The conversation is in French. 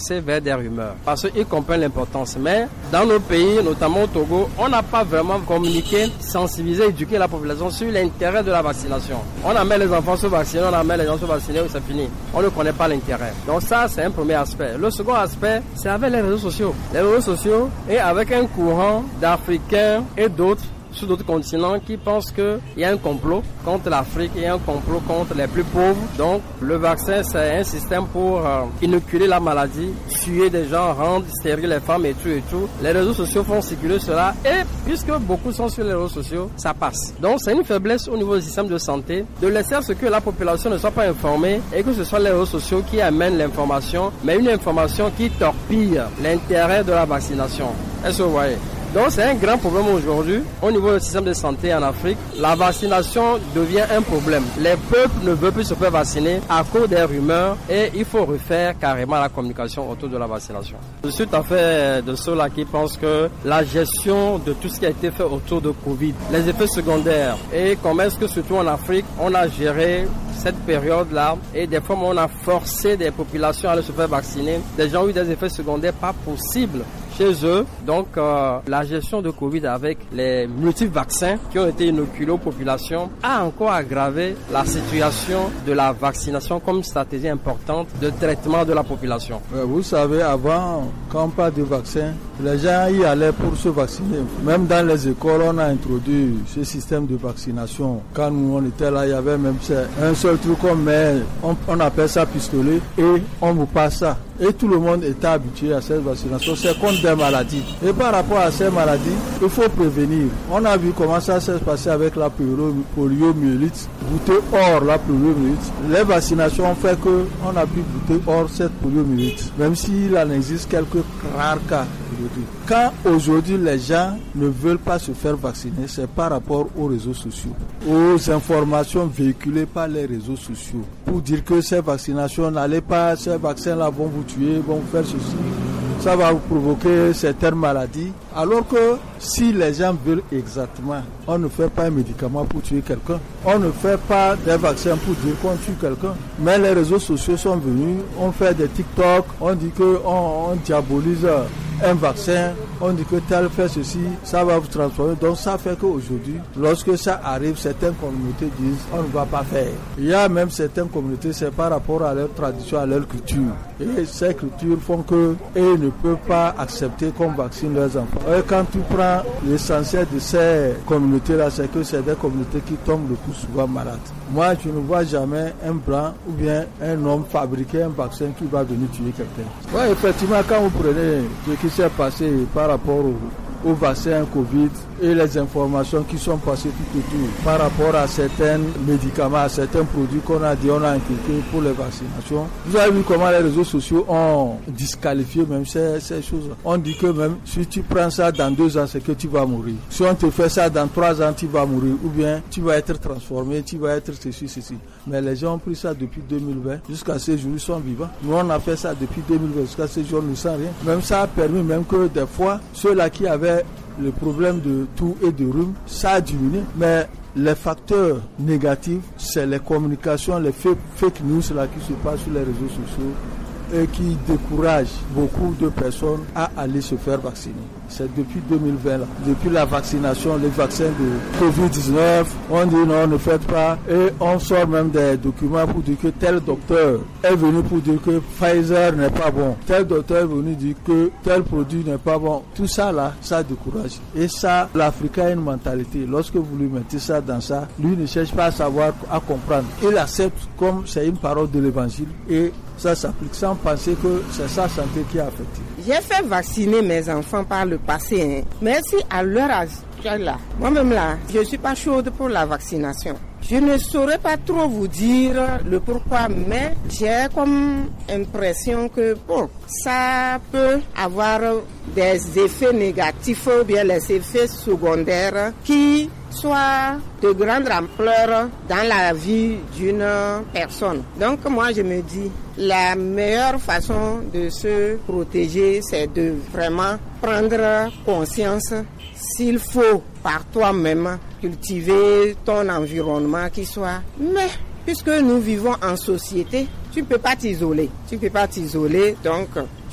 c'est vers des rumeurs. Parce qu'ils comprennent l'importance. Mais dans nos pays, notamment au Togo, on n'a pas vraiment communiqué, sensibilisé, éduqué la population sur l'intérêt de la vaccination. On amène les enfants se vacciner, on amène les gens se vacciner, c'est fini. On ne connaît pas l'intérêt. Donc ça, c'est un premier aspect. Le second aspect, c'est avec les réseaux sociaux. Les réseaux sociaux et avec un courant d'Africains et d'autres sur d'autres continents qui pensent qu'il y a un complot contre l'Afrique, il y a un complot contre les plus pauvres. Donc le vaccin, c'est un système pour inoculer la maladie, tuer des gens, rendre stériles les femmes et tout. Les réseaux sociaux font circuler cela et puisque beaucoup sont sur les réseaux sociaux, ça passe. Donc c'est une faiblesse au niveau du système de santé de laisser à ce que la population ne soit pas informée et que ce soit les réseaux sociaux qui amènent l'information, mais une information qui torpille l'intérêt de la vaccination. Est-ce que vous voyez? Donc c'est un grand problème aujourd'hui au niveau du système de santé en Afrique. La vaccination devient un problème. Les peuples ne veulent plus se faire vacciner à cause des rumeurs et il faut refaire carrément la communication autour de la vaccination. Je suis tout à fait de ceux-là qui pensent que la gestion de tout ce qui a été fait autour de Covid, les effets secondaires et comment est-ce que surtout en Afrique, on a géré cette période-là et des fois on a forcé des populations à aller se faire vacciner. Des gens ont eu des effets secondaires pas possibles chez eux. Donc la gestion de Covid avec les multiples vaccins qui ont été inoculés aux populations a encore aggravé la situation de la vaccination comme stratégie importante de traitement de la population. Vous savez, avant, quand on parle de vaccin, les gens y allaient pour se vacciner. Même dans les écoles, on a introduit ce système de vaccination. Quand nous on était là, il y avait même un seul truc qu'on met, on appelle ça pistolet et on vous passe ça. Et tout le monde était habitué à cette vaccination. C'est contre des maladies. Et par rapport à ces maladies, il faut prévenir. On a vu comment ça s'est passé avec la poliomyélite. Bouter hors la poliomyélite. Les vaccinations ont fait qu'on a pu bouter hors cette poliomyélite. Même s'il en existe quelques rares cas aujourd'hui. Quand aujourd'hui les gens ne veulent pas se faire vacciner, c'est par rapport aux réseaux sociaux, aux informations véhiculées par les réseaux sociaux. Pour dire que ces vaccinations n'allaient pas, ces vaccins-là vont vous tuer, vont vous faire ceci, ça va vous provoquer certaines maladies. Alors que si les gens veulent exactement, on ne fait pas un médicament pour tuer quelqu'un. On ne fait pas des vaccins pour dire qu'on tue quelqu'un. Mais les réseaux sociaux sont venus, on fait des TikTok, on dit qu'on diabolise un vaccin, on dit que tel fait ceci, ça va vous transformer. Donc ça fait qu'aujourd'hui, lorsque ça arrive, certaines communautés disent on ne va pas faire. Il y a même certaines communautés, c'est par rapport à leur tradition, à leur culture. Et ces cultures font que ils ne peuvent pas accepter qu'on vaccine leurs enfants. Et quand tu prends l'essentiel de ces communautés-là, c'est que c'est des communautés qui tombent le plus souvent malades. Moi, je ne vois jamais un blanc ou bien un homme fabriquer un vaccin qui va venir tuer quelqu'un. Oui, effectivement, quand vous prenez ce qui s'est passé par rapport au vaccin Covid et les informations qui sont passées tout autour par rapport à certains médicaments, à certains produits qu'on a dit, on a inculqués pour les vaccinations. Vous avez vu comment les réseaux sociaux ont disqualifié même ces choses. On dit que même si tu prends ça dans 2 ans, c'est que tu vas mourir. Si on te fait ça dans 3 ans, tu vas mourir. Ou bien tu vas être transformé, tu vas être ceci. Mais les gens ont pris ça depuis 2020. Jusqu'à ce jour, ils sont vivants. Nous, on a fait ça depuis 2020. Jusqu'à ce jour, on ne sent rien. Même ça a permis même que des fois, ceux-là qui avaient le problème de toux et de rhume, ça a diminué. Mais les facteurs négatifs, c'est les communications, les fake news là qui se passent sur les réseaux sociaux et qui découragent beaucoup de personnes à aller se faire vacciner. C'est depuis 2020, là. Depuis la vaccination, les vaccins de Covid-19, on dit non, ne faites pas. Et on sort même des documents pour dire que tel docteur est venu pour dire que Pfizer n'est pas bon. Tel docteur est venu dire que tel produit n'est pas bon. Tout ça là, ça décourage. Et ça, l'Africain a une mentalité. Lorsque vous lui mettez ça dans ça, lui ne cherche pas à savoir, à comprendre. Il accepte comme c'est une parole de l'évangile et ça s'applique sans penser que c'est sa santé qui est affectée. J'ai fait vacciner mes enfants par le passé, mais si à leur âge, là, moi-même là, je ne suis pas chaude pour la vaccination. Je ne saurais pas trop vous dire le pourquoi, mais j'ai comme impression que bon, ça peut avoir des effets négatifs ou bien les effets secondaires qui soient de grande ampleur dans la vie d'une personne. Donc moi je me dis, la meilleure façon de se protéger, c'est de vraiment prendre conscience s'il faut par toi-même cultiver ton environnement qui soit. Mais puisque nous vivons en société, tu ne peux pas t'isoler. Donc